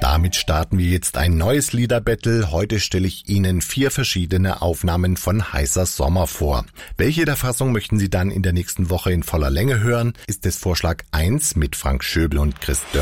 Damit starten wir jetzt ein neues Liederbattle. Heute stelle ich Ihnen 4 verschiedene Aufnahmen von Heißer Sommer vor. Welche der Fassungen möchten Sie dann in der nächsten Woche in voller Länge hören? Ist es Vorschlag 1 mit Frank Schöbel und Chris Dörr?